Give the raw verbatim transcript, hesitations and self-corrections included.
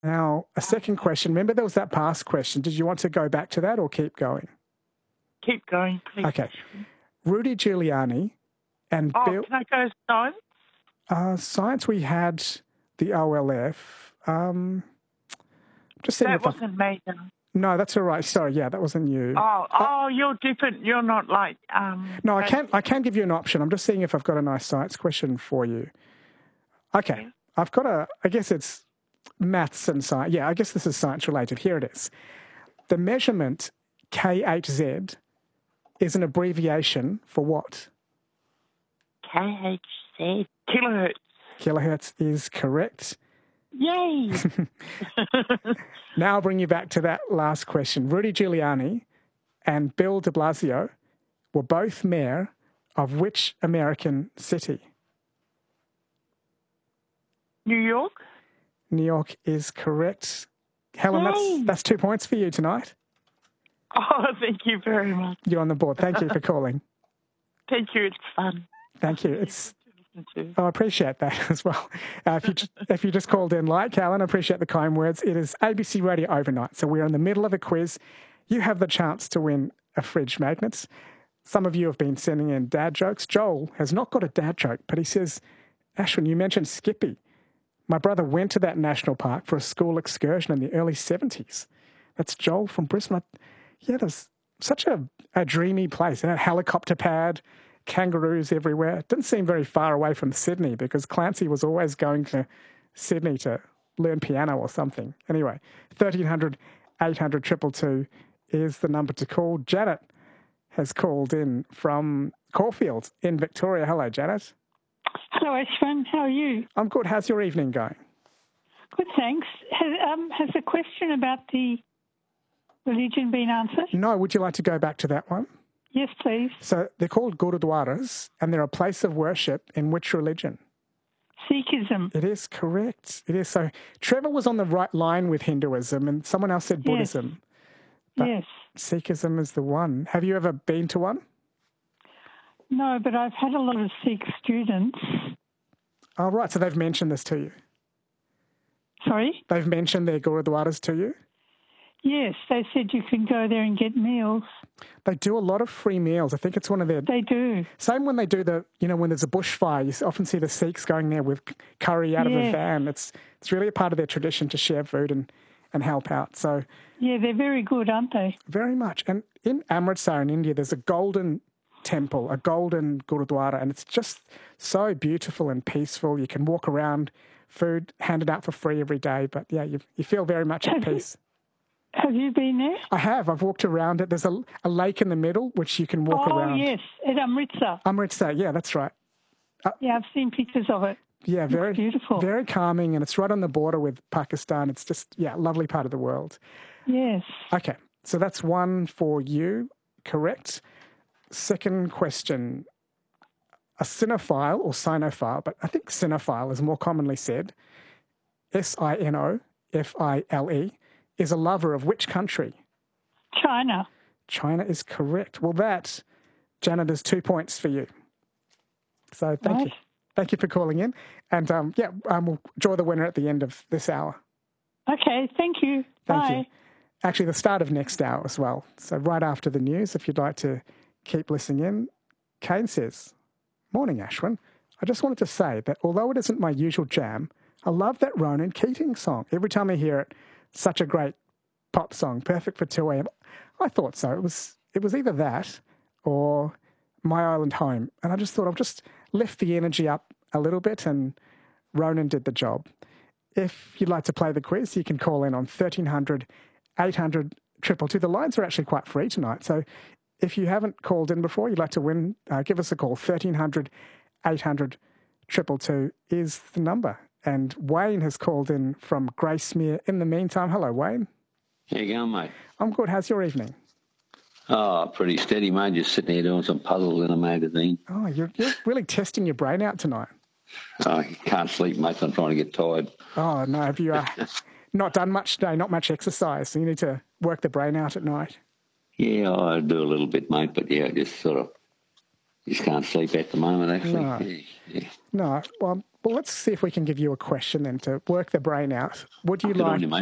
Now, a second question. Remember there was that past question. Did you want to go back to that or keep going? Keep going, please. Okay. Rudy Giuliani and Oh, Bill... can I go science? Uh, science, we had the O L F. Um, just seeing That if I- wasn't me, though. No, that's all right. Sorry, yeah, that wasn't you. Oh, oh, you're different. You're not like... Um, No, I can I can give you an option. I'm just seeing if I've got a nice science question for you. Okay, Yeah. I've got a, I guess it's maths and science. Yeah, I guess this is science related. Here it is. The measurement K H Z is an abbreviation for what? K H Z. Kilohertz. Kilohertz is correct. Yay! Now I'll bring you back to that last question. Rudy Giuliani and Bill de Blasio were both mayor of which American city? New York? New York is correct. Helen, Yay. that's, that's two points for you tonight. Oh, thank you very much. You're on the board. Thank you for calling. Thank you. It's fun. Thank you. It's To. Oh, I appreciate that as well. Uh, if, you just, if you just called in like Helen, I appreciate the kind words. It is A B C Radio Overnight, so we're in the middle of a quiz. You have the chance to win a fridge magnet. Some of you have been sending in dad jokes. Joel has not got a dad joke, but he says, Ashwin, you mentioned Skippy. My brother went to that national park for a school excursion in the early seventies. That's Joel from Brisbane. Yeah, there's such a, a dreamy place. It had a helicopter pad, kangaroos everywhere. It didn't seem very far away from Sydney because Clancy was always going to Sydney to learn piano or something. Anyway, thirteen hundred, eight hundred, two two two is the number to call. Janet has called in from Caulfield in Victoria. Hello, Janet. Hello, Ashwin. How are you? I'm good. How's your evening going? Good, thanks. Has, um, has the question about the religion been answered? No, would you like to go back to that one? Yes, please. So they're called gurudwaras, and they're a place of worship in which religion? Sikhism. It is correct. It is. So Trevor was on the right line with Hinduism, and someone else said Buddhism. But Yes. Sikhism is the one. Have you ever been to one? No, but I've had a lot of Sikh students. Oh, right. So they've mentioned this to you. Sorry? They've mentioned their gurudwaras to you? Yes, they said you can go there and get meals. They do a lot of free meals. I think it's one of their... They do. Same when they do the, you know, when there's a bushfire, you often see the Sikhs going there with curry out of a Yes. van. It's it's really a part of their tradition to share food and, and help out. So Yeah, they're very good, aren't they? very much. And in Amritsar in India, there's a golden temple, a golden gurudwara, and it's just so beautiful and peaceful. You can walk around, food handed out for free every day. But yeah, you, you feel very much at peace. Have you been there? I have. I've walked around it. There's a, a lake in the middle which you can walk oh, around. yes, at Amritsar. Amritsar, yeah, that's right. Yeah, I've seen pictures of it. Yeah, Looks very beautiful. very calming, and it's right on the border with Pakistan. It's just, yeah, lovely part of the world. Yes. Okay, so that's one for you, correct. Second question, a cinephile or sinophile, but I think cinephile is more commonly said, S I N O F I L E, is a lover of which country? China. China is correct. Well, that, Janet, is two points for you. So thank Right. you. Thank you for calling in. And, um, yeah, um, we'll draw the winner at the end of this hour. Okay, thank you. Thank Bye. you. Actually, the start of next hour as well. So right after the news, if you'd like to keep listening in, Kane says, Morning, Ashwin. I just wanted to say that although it isn't my usual jam, I love that Ronan Keating song. Every time I hear it, such a great pop song, perfect for two a.m. I thought so. It was it was either that or My Island Home. And I just thought I'll just lift the energy up a little bit, and Ronan did the job. If you'd like to play the quiz, you can call in on thirteen hundred, eight hundred, two two two. The lines are actually quite free tonight. So if you haven't called in before, you'd like to win, uh, give us a call. thirteen hundred, eight hundred, two two two is the number. And Wayne has called in from Gracemere. In the meantime, hello, Wayne. How you going, mate? I'm good. How's your evening? Oh, pretty steady, mate. Just sitting here doing some puzzles in a magazine. Oh, you're, you're really testing your brain out tonight. I can't sleep, mate, so I'm trying to get tired. Oh, no. Have you uh, not done much today, not much exercise, so you need to work the brain out at night? Yeah, I do a little bit, mate, but yeah, just sort of Just can't sleep at the moment, actually. No. Yeah, yeah. No, well, well, let's see if we can give you a question then to work the brain out. Would you Good on like you, mate.